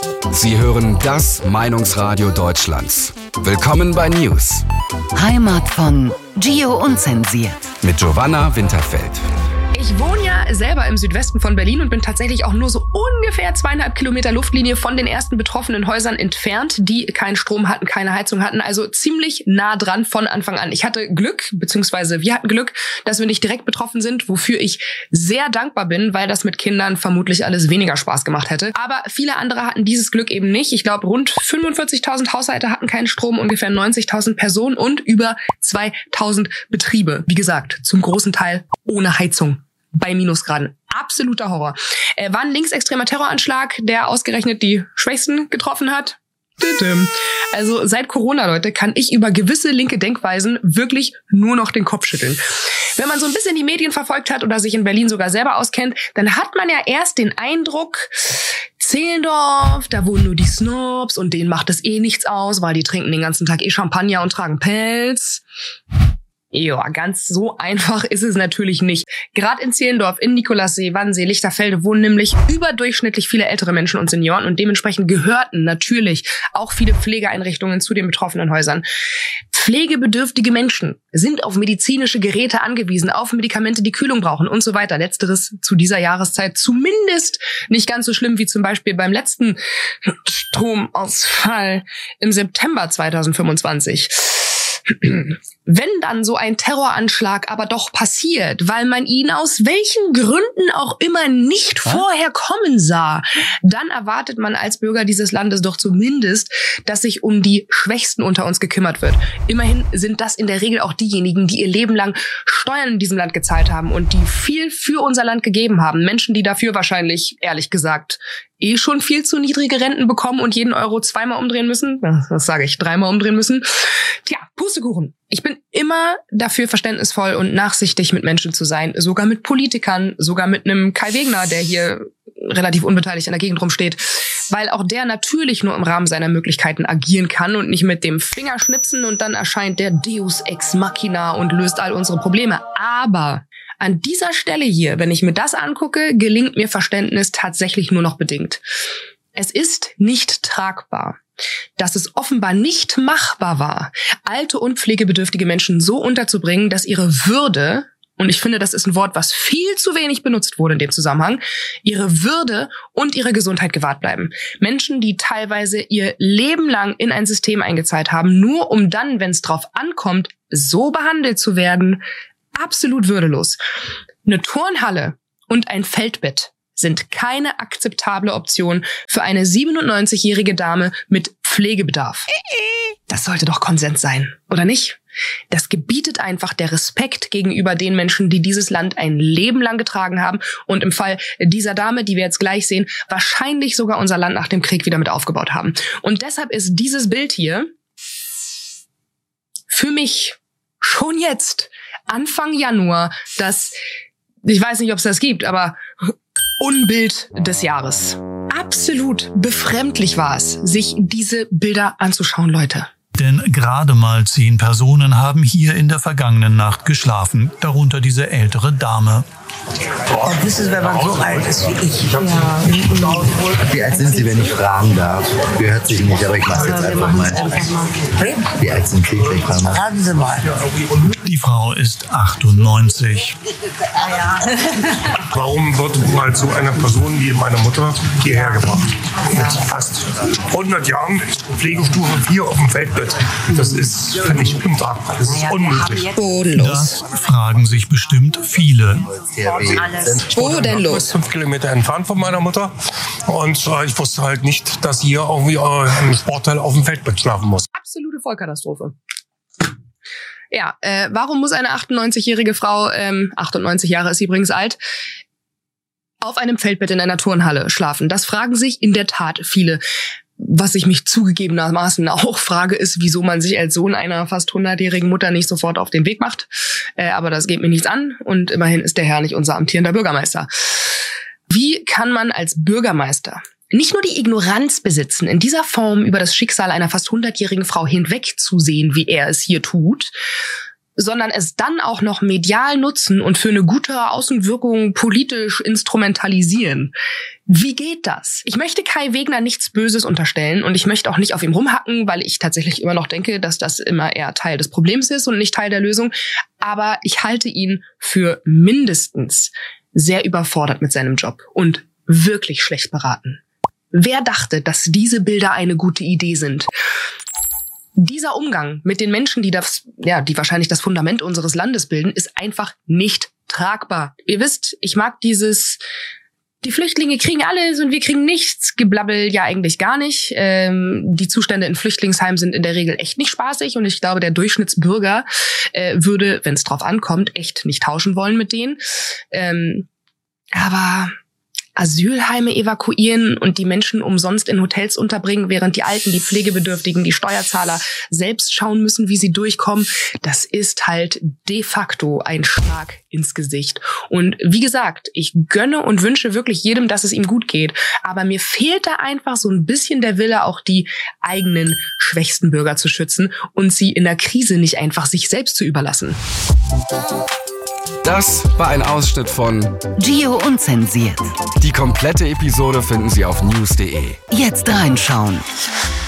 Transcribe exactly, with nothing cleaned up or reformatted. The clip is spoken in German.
Sie hören das Meinungsradio Deutschlands. Willkommen bei News. Heimat von Gio Unzensiert. Mit Giovanna Winterfeld. Ich wohne ja selber im Südwesten von Berlin und bin tatsächlich auch nur so ungefähr zweieinhalb Kilometer Luftlinie von den ersten betroffenen Häusern entfernt, die keinen Strom hatten, keine Heizung hatten. Also ziemlich nah dran von Anfang an. Ich hatte Glück, beziehungsweise wir hatten Glück, dass wir nicht direkt betroffen sind, wofür ich sehr dankbar bin, weil das mit Kindern vermutlich alles weniger Spaß gemacht hätte. Aber viele andere hatten dieses Glück eben nicht. Ich glaube, rund fünfundvierzigtausend Haushalte hatten keinen Strom, ungefähr neunzigtausend Personen und über zweitausend Betriebe. Wie gesagt, zum großen Teil ohne Heizung. Bei Minusgraden. Absoluter Horror. Äh, war ein linksextremer Terroranschlag, der ausgerechnet die Schwächsten getroffen hat. Also seit Corona, Leute, kann ich über gewisse linke Denkweisen wirklich nur noch den Kopf schütteln. Wenn man so ein bisschen die Medien verfolgt hat oder sich in Berlin sogar selber auskennt, dann hat man ja erst den Eindruck, Zehlendorf, da wohnen nur die Snobs und denen macht es eh nichts aus, weil die trinken den ganzen Tag eh Champagner und tragen Pelz. Ja, ganz so einfach ist es natürlich nicht. Gerade in Zehlendorf, in Nikolassee, Wannsee, Lichterfelde wohnen nämlich überdurchschnittlich viele ältere Menschen und Senioren und dementsprechend gehörten natürlich auch viele Pflegeeinrichtungen zu den betroffenen Häusern. Pflegebedürftige Menschen sind auf medizinische Geräte angewiesen, auf Medikamente, die Kühlung brauchen und so weiter. Letzteres zu dieser Jahreszeit zumindest nicht ganz so schlimm wie zum Beispiel beim letzten Stromausfall im September zweitausendfünfundzwanzig. Wenn dann so ein Terroranschlag aber doch passiert, weil man ihn aus welchen Gründen auch immer nicht vorher kommen sah, dann erwartet man als Bürger dieses Landes doch zumindest, dass sich um die Schwächsten unter uns gekümmert wird. Immerhin sind das in der Regel auch diejenigen, die ihr Leben lang Steuern in diesem Land gezahlt haben und die viel für unser Land gegeben haben. Menschen, die dafür wahrscheinlich, ehrlich gesagt, eh schon viel zu niedrige Renten bekommen und jeden Euro zweimal umdrehen müssen. Das sage ich, dreimal umdrehen müssen. Tja, Pustekuchen. Ich bin immer dafür verständnisvoll und nachsichtig mit Menschen zu sein. Sogar mit Politikern, sogar mit einem Kai Wegner, der hier relativ unbeteiligt in der Gegend rumsteht. Weil auch der natürlich nur im Rahmen seiner Möglichkeiten agieren kann und nicht mit dem Fingerschnipsen und dann erscheint der Deus Ex Machina und löst all unsere Probleme. Aber an dieser Stelle hier, wenn ich mir das angucke, gelingt mir Verständnis tatsächlich nur noch bedingt. Es ist nicht tragbar, dass es offenbar nicht machbar war, alte und pflegebedürftige Menschen so unterzubringen, dass ihre Würde, und ich finde, das ist ein Wort, was viel zu wenig benutzt wurde in dem Zusammenhang, ihre Würde und ihre Gesundheit gewahrt bleiben. Menschen, die teilweise ihr Leben lang in ein System eingezahlt haben, nur um dann, wenn es drauf ankommt, so behandelt zu werden, absolut würdelos. Eine Turnhalle und ein Feldbett sind keine akzeptable Option für eine siebenundneunzigjährige Dame mit Pflegebedarf. Das sollte doch Konsens sein, oder nicht? Das gebietet einfach der Respekt gegenüber den Menschen, die dieses Land ein Leben lang getragen haben und im Fall dieser Dame, die wir jetzt gleich sehen, wahrscheinlich sogar unser Land nach dem Krieg wieder mit aufgebaut haben. Und deshalb ist dieses Bild hier für mich schon jetzt, Anfang Januar, das, ich weiß nicht, ob es das gibt, aber Unbild des Jahres. Absolut befremdlich war es, sich diese Bilder anzuschauen, Leute. Denn gerade mal zehn Personen haben hier in der vergangenen Nacht geschlafen, darunter diese ältere Dame. Und das ist, wenn man so alt ist wie ich. Ja. Wie alt sind Sie, wenn ich fragen darf? Gehört sich nicht, aber ich mache es jetzt einfach mal. Wie alt sind Sie? Ich frage mal. Raten Sie mal. Die Frau ist achtundneunzig. Warum wird mal so eine Person wie meine Mutter hierher gebracht? Mit fast hundert Jahren Pflegestufe vier auf dem Feldbett. Das ist völlig untragbar. Das ist unmöglich. Das fragen sich bestimmt viele. Wo denn los? Fünf Kilometer entfernt von meiner Mutter. Und äh, ich wusste halt nicht, dass hier irgendwie äh, ein Sportteil auf dem Feldbett schlafen muss. Absolute Vollkatastrophe. Ja, äh, warum muss eine achtundneunzigjährige Frau, ähm, achtundneunzig Jahre ist sie übrigens alt, auf einem Feldbett in einer Turnhalle schlafen? Das fragen sich in der Tat viele. Was ich mich zugegebenermaßen auch frage, ist, wieso man sich als Sohn einer fast hundertjährigen Mutter nicht sofort auf den Weg macht. Äh, aber das geht mir nichts an und immerhin ist der Herr nicht unser amtierender Bürgermeister. Wie kann man als Bürgermeister nicht nur die Ignoranz besitzen, in dieser Form über das Schicksal einer fast hundertjährigen Frau hinwegzusehen, wie er es hier tut, sondern es dann auch noch medial nutzen und für eine gute Außenwirkung politisch instrumentalisieren. Wie geht das? Ich möchte Kai Wegner nichts Böses unterstellen und ich möchte auch nicht auf ihm rumhacken, weil ich tatsächlich immer noch denke, dass das immer eher Teil des Problems ist und nicht Teil der Lösung. Aber ich halte ihn für mindestens sehr überfordert mit seinem Job und wirklich schlecht beraten. Wer dachte, dass diese Bilder eine gute Idee sind? Dieser Umgang mit den Menschen, die das, ja, die wahrscheinlich das Fundament unseres Landes bilden, ist einfach nicht tragbar. Ihr wisst, ich mag dieses, die Flüchtlinge kriegen alles und wir kriegen nichts, Geblabbel ja eigentlich gar nicht. Ähm, die Zustände in Flüchtlingsheimen sind in der Regel echt nicht spaßig und ich glaube, der Durchschnittsbürger äh, würde, wenn es drauf ankommt, echt nicht tauschen wollen mit denen. Ähm, aber Asylheime evakuieren und die Menschen umsonst in Hotels unterbringen, während die Alten, die Pflegebedürftigen, die Steuerzahler selbst schauen müssen, wie sie durchkommen, das ist halt de facto ein Schlag ins Gesicht. Und wie gesagt, ich gönne und wünsche wirklich jedem, dass es ihm gut geht. Aber mir fehlt da einfach so ein bisschen der Wille, auch die eigenen schwächsten Bürger zu schützen und sie in der Krise nicht einfach sich selbst zu überlassen. Das war ein Ausschnitt von Gio Unzensiert. Die komplette Episode finden Sie auf news punkt de. Jetzt reinschauen.